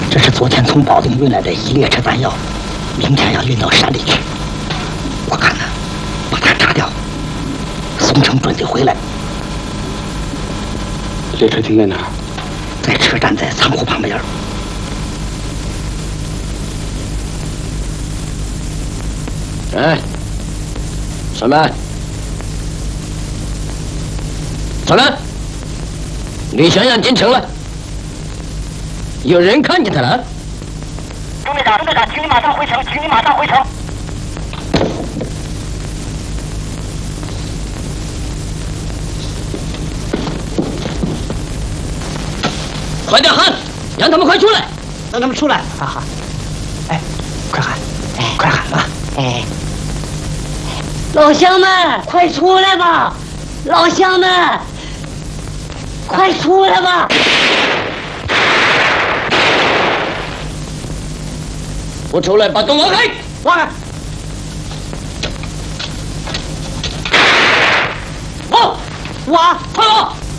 这是昨天从保定运来的一列车弹药，明天要运到山里去。我看呢，把它炸掉，宋城准得回来。 列车停在哪儿？ 在车站，在仓库旁边。 哎，上班。上来，李祥阳进城了。有人看见他了。 中队长，请你马上回城， 快点喊，让他们快出来！ 让他们出来！哈哈，哎，快喊！哎，快喊吧！哎， 老乡们，快出来吧！老乡们，快出来吧！ 不出来，把洞挖开！ 挖开！ 挖！ 挖！ 快挖！